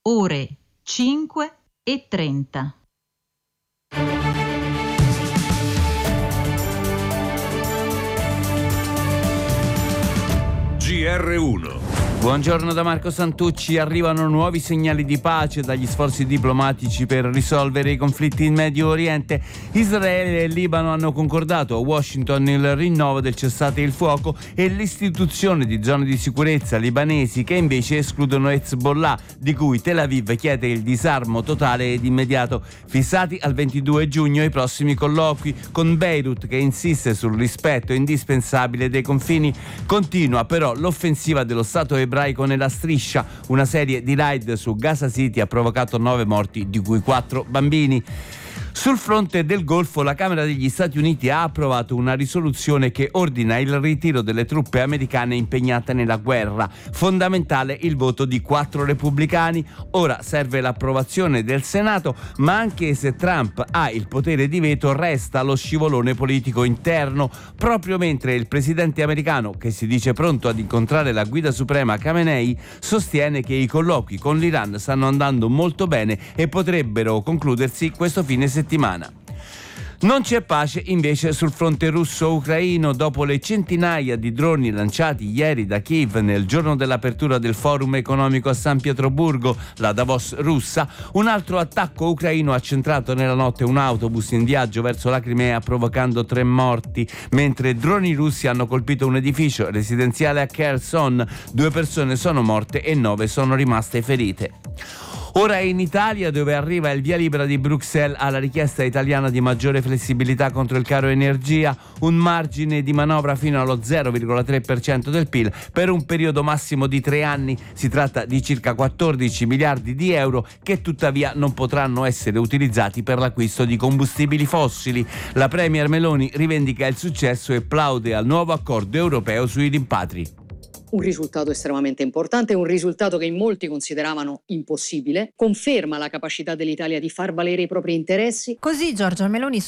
ore 5:30. GR1. Buongiorno da Marco Santucci. Arrivano nuovi segnali di pace dagli sforzi diplomatici per risolvere i conflitti in Medio Oriente. Israele e Libano hanno concordato a Washington il rinnovo del cessate il fuoco e l'istituzione di zone di sicurezza libanesi che invece escludono Hezbollah, di cui Tel Aviv chiede il disarmo totale ed immediato. Fissati al 22 giugno i prossimi colloqui, con Beirut che insiste sul rispetto indispensabile dei confini. Continua però l'offensiva dello Stato ebraico nella striscia. Una serie di raid su Gaza City ha provocato 9 morti, di cui 4 bambini. Sul fronte del Golfo, la Camera degli Stati Uniti ha approvato una risoluzione che ordina il ritiro delle truppe americane impegnate nella guerra. Fondamentale il voto di 4 repubblicani. Ora serve l'approvazione del Senato, ma anche se Trump ha il potere di veto resta lo scivolone politico interno, proprio mentre il presidente americano, che si dice pronto ad incontrare la guida suprema Khamenei, sostiene che i colloqui con l'Iran stanno andando molto bene e potrebbero concludersi questo fine settimana. Non c'è pace invece sul fronte russo-ucraino. Dopo le centinaia di droni lanciati ieri da Kiev nel giorno dell'apertura del forum economico a San Pietroburgo, la Davos russa, un altro attacco ucraino ha centrato nella notte un autobus in viaggio verso la Crimea, provocando 3 morti, mentre droni russi hanno colpito un edificio residenziale a Kherson. 2 persone sono morte e 9 sono rimaste ferite. Ora è in Italia, dove arriva il via libera di Bruxelles alla richiesta italiana di maggiore flessibilità contro il caro energia, un margine di manovra fino allo 0,3% del PIL per un periodo massimo di 3 anni. Si tratta di circa 14 miliardi di euro che tuttavia non potranno essere utilizzati per l'acquisto di combustibili fossili. La Premier Meloni rivendica il successo e plaude al nuovo accordo europeo sui rimpatri. Un risultato estremamente importante, un risultato che in molti consideravano impossibile, conferma la capacità dell'Italia di far valere i propri interessi. Così Giorgia Meloni